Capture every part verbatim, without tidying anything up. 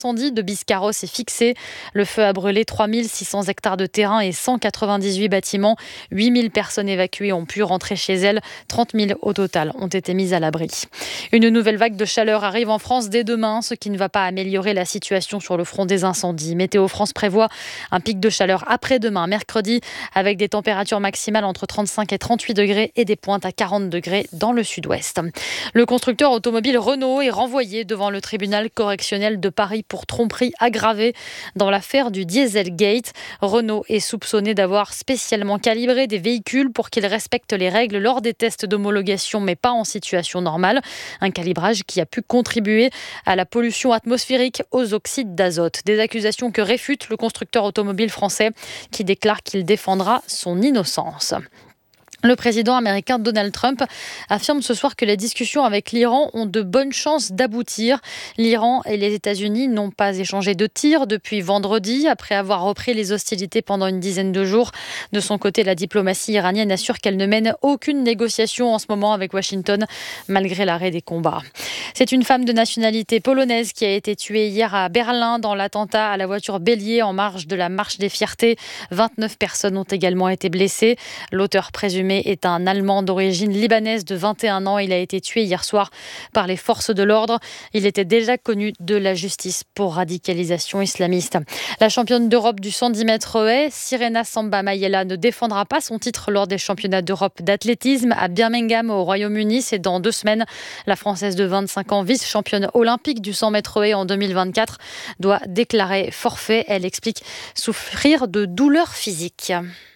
L'incendie de Biscarros est fixé. Le feu a brûlé trois mille six cents hectares de terrain et cent quatre-vingt-dix-huit bâtiments. huit mille personnes évacuées ont pu rentrer chez elles. trente mille au total ont été mises à l'abri. Une nouvelle vague de chaleur arrive en France dès demain, ce qui ne va pas améliorer la situation sur le front des incendies. Météo France prévoit un pic de chaleur après-demain, mercredi, avec des températures maximales entre trente-cinq et trente-huit degrés et des pointes à quarante degrés dans le sud-ouest. Le constructeur automobile Renault est renvoyé devant le tribunal correctionnel de Paris pour tromperie aggravée dans l'affaire du Dieselgate. Renault est soupçonné d'avoir spécialement calibré des véhicules pour qu'ils respectent les règles lors des tests d'homologation, mais pas en situation normale. Un calibrage qui a pu contribuer à la pollution atmosphérique aux oxydes d'azote. Des accusations que réfute le constructeur automobile français qui déclare qu'il défendra son innocence. Le président américain Donald Trump affirme ce soir que les discussions avec l'Iran ont de bonnes chances d'aboutir. L'Iran et les États-Unis n'ont pas échangé de tirs depuis vendredi, après avoir repris les hostilités pendant une dizaine de jours. De son côté, la diplomatie iranienne assure qu'elle ne mène aucune négociation en ce moment avec Washington, malgré l'arrêt des combats. C'est une femme de nationalité polonaise qui a été tuée hier à Berlin dans l'attentat à la voiture bélier en marge de la Marche des Fiertés. vingt-neuf personnes ont également été blessées. L'auteur présumé est un Allemand d'origine libanaise de vingt et un ans. Il a été tué hier soir par les forces de l'ordre. Il était déjà connu de la justice pour radicalisation islamiste. La championne d'Europe du cent dix mètres haies, Sirena Samba Mayela, ne défendra pas son titre lors des championnats d'Europe d'athlétisme à Birmingham au Royaume-Uni. C'est dans deux semaines. La Française de vingt-cinq ans, vice-championne olympique du cent mètres haies en deux mille vingt-quatre, doit déclarer forfait. Elle explique souffrir de douleurs physiques.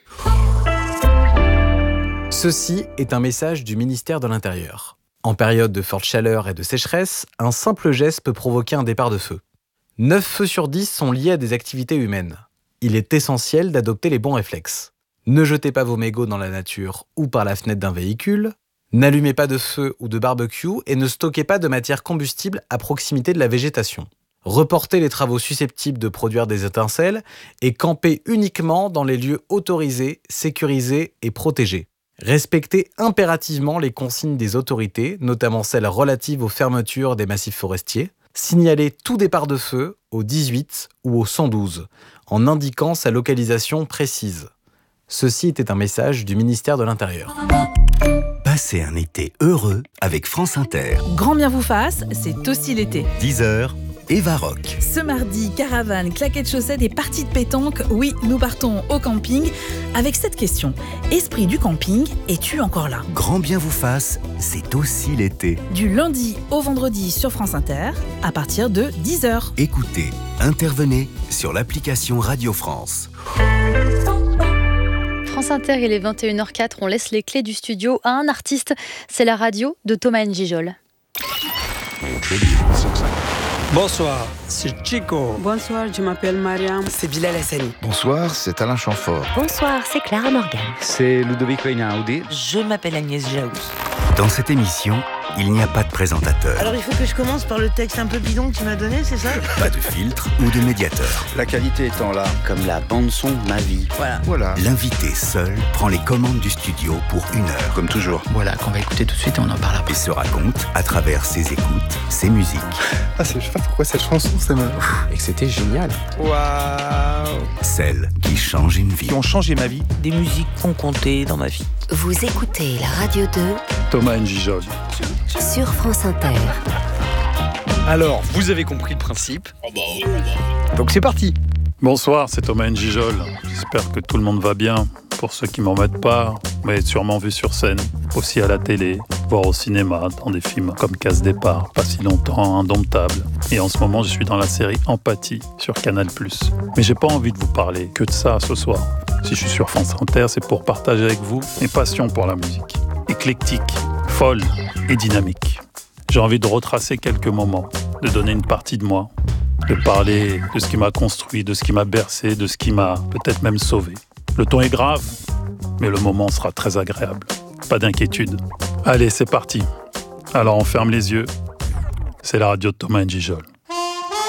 Ceci est un message du ministère de l'Intérieur. En période de forte chaleur et de sécheresse, un simple geste peut provoquer un départ de feu. neuf feux sur dix sont liés à des activités humaines. Il est essentiel d'adopter les bons réflexes. Ne jetez pas vos mégots dans la nature ou par la fenêtre d'un véhicule. N'allumez pas de feu ou de barbecue et ne stockez pas de matière combustible à proximité de la végétation. Reportez les travaux susceptibles de produire des étincelles et campez uniquement dans les lieux autorisés, sécurisés et protégés. Respectez impérativement les consignes des autorités, notamment celles relatives aux fermetures des massifs forestiers. Signalez tout départ de feu au dix-huit ou au cent douze, en indiquant sa localisation précise. Ceci était un message du ministère de l'Intérieur. Passez un été heureux avec France Inter. Grand bien vous fasse, c'est aussi l'été. dix heures, Eva Rock. Ce mardi, caravane, claquettes chaussettes et parties de pétanque. Oui, nous partons au camping avec cette question. Esprit du camping, es-tu encore là ? Grand bien vous fasse, c'est aussi l'été. Du lundi au vendredi sur France Inter, à partir de dix heures. Écoutez, intervenez sur l'application Radio France. France Inter, il est vingt et une heures zéro quatre. On laisse les clés du studio à un artiste. C'est la radio de Thomas N'Gijol. Bonsoir, c'est Chico. Bonsoir, je m'appelle Mariam. C'est Bilal Hassani. Bonsoir, c'est Alain Chamfort. Bonsoir, c'est Clara Morgan. C'est Ludovic Einaudi. Je m'appelle Agnès Jaoui. Dans cette émission, il n'y a pas de présentateur. Alors il faut que je commence par le texte un peu bidon que tu m'as donné, c'est ça ? Pas de filtre ou de médiateur. La qualité étant là. Comme la bande-son de ma vie. Voilà. Voilà. L'invité seul prend les commandes du studio pour une heure. Comme toujours. Voilà, qu'on va écouter tout de suite et on en parle après. Et se raconte à travers ses écoutes, ses musiques. Ah, c'est, je sais pas pourquoi cette chanson, c'est ma... Et que c'était génial. Waouh. Celles qui changent une vie. Qui ont changé ma vie. Des musiques qui ont compté dans ma vie. Vous écoutez la radio deux. Thomas N'Gijol. Sur France Inter. Alors, vous avez compris le principe. Donc c'est parti. Bonsoir, c'est Thomas N'Gijol. J'espère que tout le monde va bien. Pour ceux qui m'en mettent pas, vous m'avez sûrement vu sur scène, aussi à la télé, voire au cinéma, dans des films comme Casse Départ, pas si longtemps, Indomptable. Et en ce moment, je suis dans la série Empathie sur Canal plus. Mais j'ai pas envie de vous parler que de ça ce soir. Si je suis sur France Inter, c'est pour partager avec vous mes passions pour la musique. Éclectique, folle et dynamique. J'ai envie de retracer quelques moments, de donner une partie de moi, de parler de ce qui m'a construit, de ce qui m'a bercé, de ce qui m'a peut-être même sauvé. Le ton est grave, mais le moment sera très agréable. Pas d'inquiétude. Allez, c'est parti. Alors on ferme les yeux. C'est la radio de Thomas N'Gijol.